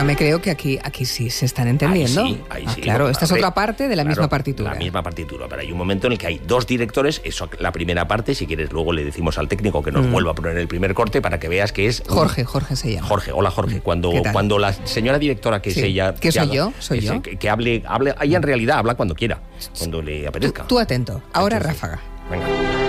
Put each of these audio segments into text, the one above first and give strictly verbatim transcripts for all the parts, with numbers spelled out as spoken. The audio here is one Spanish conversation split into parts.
no me creo que aquí, aquí sí se están entendiendo. Ahí sí, ahí ah, sí. Claro, esta es Hombre, otra parte de la claro, misma partitura. La misma partitura, pero hay un momento en el que hay dos directores, eso la primera parte, si quieres luego le decimos al técnico que nos mm. vuelva a poner el primer corte para que veas que es... Jorge, Jorge se llama. Jorge, hola Jorge. Cuando, cuando la señora directora, que sí. es ella... ¿Que soy haga, yo? ¿Soy que, yo? Que, que hable, hable, ella en realidad habla cuando quiera, cuando le apetezca. Tú, tú atento, ahora Entonces, ráfaga. Venga.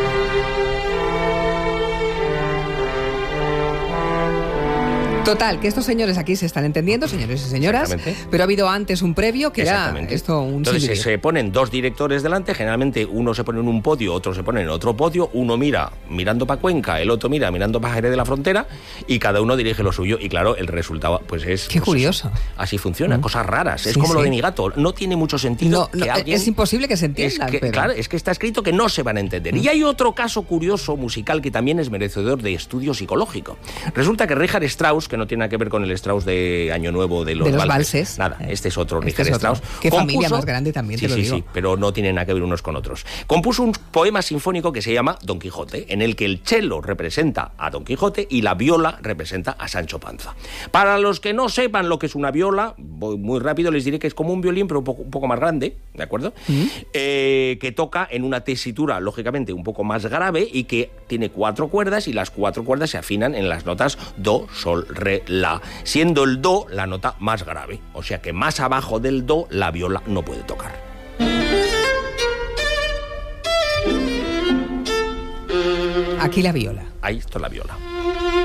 Total, que estos señores aquí se están entendiendo, señores y señoras, pero ha habido antes un previo que era esto un Entonces silbido. se ponen dos directores delante, generalmente uno se pone en un podio, otro se pone en otro podio, uno mira mirando para Cuenca, el otro mira mirando para Jerez de la Frontera y cada uno dirige lo suyo y claro, el resultado pues es... Qué pues curioso. Eso. Así funciona, mm. cosas raras, es sí, como sí. lo de Nigato, no tiene mucho sentido no, que no, alguien... Es imposible que se entiendan, es que, pero... Claro, es que está escrito que no se van a entender. Mm. Y hay otro caso curioso musical que también es merecedor de estudio psicológico. Resulta que Richard Strauss, que no tiene nada que ver con el Strauss de Año Nuevo de los, de los valses. valses. Nada, este es otro este Richard es otro. Strauss. Qué compuso, familia más grande también, sí, te lo sí, digo. Sí, pero no tienen nada que ver unos con otros. Compuso un poema sinfónico que se llama Don Quijote, en el que el cello representa a Don Quijote y la viola representa a Sancho Panza. Para los que no sepan lo que es una viola, voy muy rápido, les diré que es como un violín, pero un poco, un poco más grande, ¿de acuerdo? Mm. Eh, que toca en una tesitura, lógicamente, un poco más grave y que tiene cuatro cuerdas y las cuatro cuerdas se afinan en las notas do, sol, re, la, siendo el do la nota más grave, o sea que más abajo del do la viola no puede tocar. Aquí la viola. Ahí está la viola.